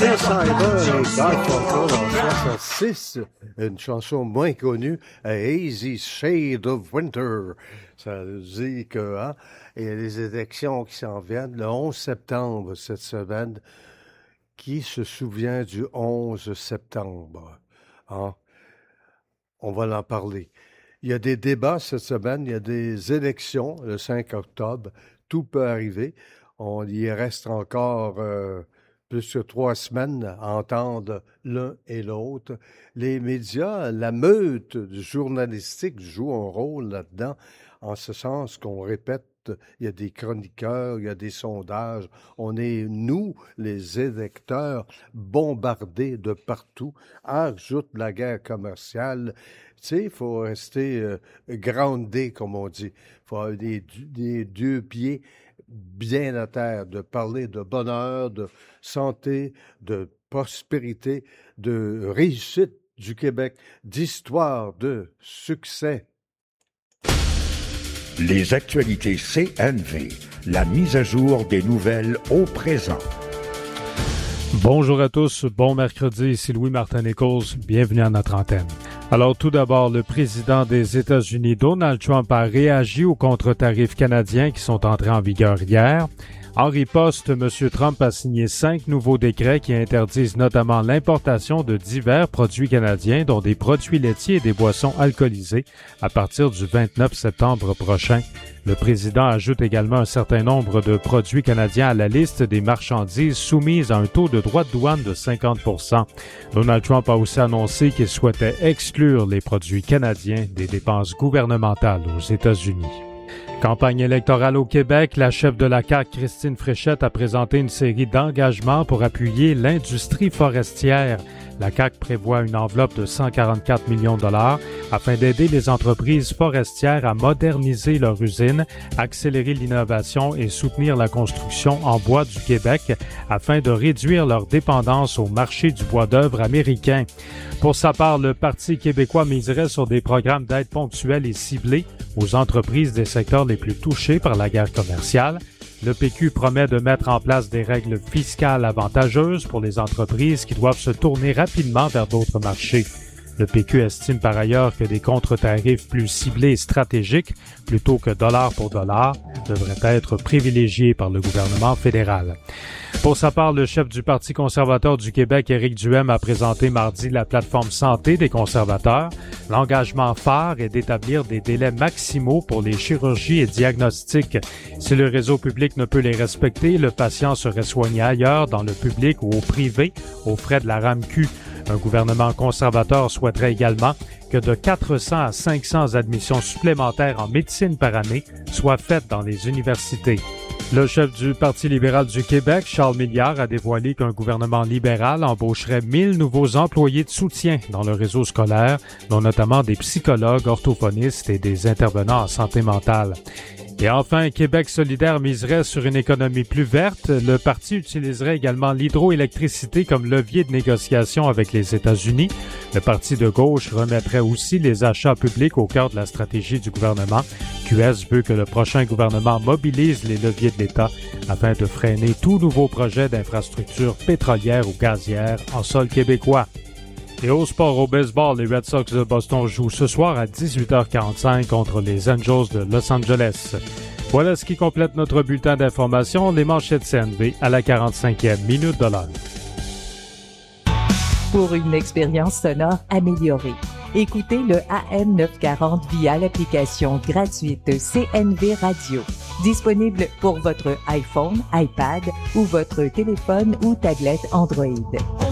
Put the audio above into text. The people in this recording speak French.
C'était Cyber et Garfunkel en 66, une chanson moins connue, A Hazy Shade of Winter. Ça dit que, hein, il y a des élections qui s'en viennent le 11 septembre cette semaine. Qui se souvient du 11 septembre? Hein? On va en parler. Il y a des débats cette semaine, il y a des élections le 5 octobre. Tout peut arriver. On y reste encore plus que 3 semaines à entendre l'un et l'autre. Les médias, la meute journalistique joue un rôle là-dedans, en ce sens qu'on répète, il y a des chroniqueurs, il y a des sondages. On est, nous, les électeurs, bombardés de partout. Ajoute la guerre commerciale. Tu sais, il faut rester groundé, comme on dit. Il faut avoir des deux pieds bien à terre, de parler de bonheur, de santé, de prospérité, de réussite du Québec, d'histoire, de succès. Les actualités CNV, la mise à jour des nouvelles au présent. Bonjour à tous, bon mercredi, ici Louis-Martin Nichols, bienvenue à notre antenne. Alors tout d'abord, le président des États-Unis, Donald Trump, a réagi aux contre-tarifs canadiens qui sont entrés en vigueur hier. En riposte, M. Trump a signé 5 nouveaux décrets qui interdisent notamment l'importation de divers produits canadiens, dont des produits laitiers et des boissons alcoolisées, à partir du 29 septembre prochain. Le président ajoute également un certain nombre de produits canadiens à la liste des marchandises soumises à un taux de droits de douane de 50%. Donald Trump a aussi annoncé qu'il souhaitait exclure les produits canadiens des dépenses gouvernementales aux États-Unis. Campagne électorale au Québec, la chef de la CAQ, Christine Fréchette, a présenté une série d'engagements pour appuyer l'industrie forestière. La CAQ prévoit une enveloppe de 144 millions de dollars afin d'aider les entreprises forestières à moderniser leurs usines, accélérer l'innovation et soutenir la construction en bois du Québec afin de réduire leur dépendance au marché du bois d'œuvre américain. Pour sa part, le Parti québécois miserait sur des programmes d'aide ponctuels et ciblés aux entreprises des secteurs les plus touchés par la guerre commerciale. Le PQ promet de mettre en place des règles fiscales avantageuses pour les entreprises qui doivent se tourner rapidement vers d'autres marchés. Le PQ estime par ailleurs que des contre-tarifs plus ciblés et stratégiques, plutôt que dollar pour dollar, devraient être privilégiés par le gouvernement fédéral. Pour sa part, le chef du Parti conservateur du Québec, Éric Duhaime, a présenté mardi la plateforme santé des conservateurs. L'engagement phare est d'établir des délais maximaux pour les chirurgies et diagnostics. Si le réseau public ne peut les respecter, le patient serait soigné ailleurs, dans le public ou au privé, aux frais de la RAMQ. Un gouvernement conservateur souhaiterait également que de 400 à 500 admissions supplémentaires en médecine par année soient faites dans les universités. Le chef du Parti libéral du Québec, Charles Milliard, a dévoilé qu'un gouvernement libéral embaucherait 1000 nouveaux employés de soutien dans le réseau scolaire, dont notamment des psychologues, orthophonistes et des intervenants en santé mentale. Et enfin, Québec solidaire miserait sur une économie plus verte. Le parti utiliserait également l'hydroélectricité comme levier de négociation avec les États-Unis. Le parti de gauche remettrait aussi les achats publics au cœur de la stratégie du gouvernement. QS veut que le prochain gouvernement mobilise les leviers de l'État afin de freiner tout nouveau projet d'infrastructure pétrolière ou gazière en sol québécois. Et au sport, au baseball, les Red Sox de Boston jouent ce soir à 18h45 contre les Angels de Los Angeles. Voilà ce qui complète notre bulletin d'information, les manchettes CNV à la 45e minute de l'heure. Pour une expérience sonore améliorée, écoutez le AM 940 via l'application gratuite CNV Radio. Disponible pour votre iPhone, iPad ou votre téléphone ou tablette Android.